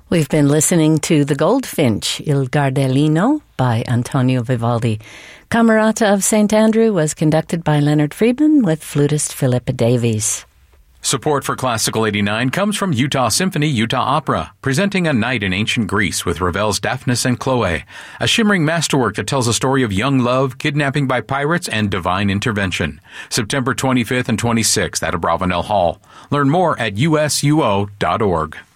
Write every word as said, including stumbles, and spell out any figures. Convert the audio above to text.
We've been listening to The Goldfinch, Il Gardellino, by Antonio Vivaldi. Camerata of Saint Andrew was conducted by Leonard Friedman with flutist Philippa Davies. Support for Classical eighty-nine comes from Utah Symphony Utah Opera, presenting A Night in Ancient Greece with Ravel's Daphnis and Chloe, a shimmering masterwork that tells a story of young love, kidnapping by pirates, and divine intervention. September twenty-fifth and twenty-sixth at Abravanel Hall. Learn more at U S U O dot org.